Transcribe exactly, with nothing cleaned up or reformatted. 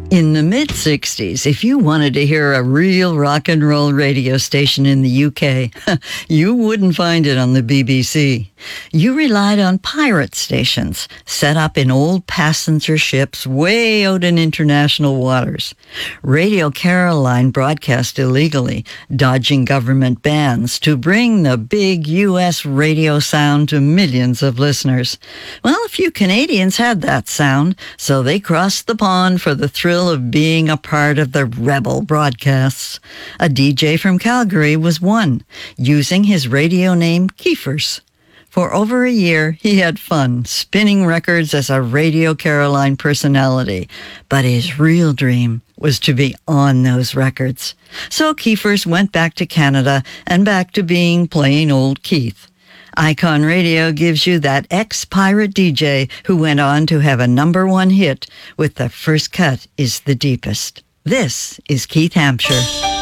In the mid-sixties, if you wanted to hear a real rock and roll radio station in the U K, you wouldn't find it on the B B C. You relied on pirate stations set up in old passenger ships way out in international waters. Radio Caroline broadcast illegally, dodging government bans to bring the big U S radio sound to millions of listeners. Well, a few Canadians had that sound, so they crossed the pond for the thrill of being a part of the rebel broadcasts. A D J from Calgary was one, using his radio name Keefers. For over a year, he had fun spinning records as a Radio Caroline personality, but his real dream was to be on those records. So Keefers went back to Canada and back to being plain old Keith. Icon Radio gives you that ex-pirate D J who went on to have a number one hit with The First Cut is the Deepest. This is Keith Hampshire.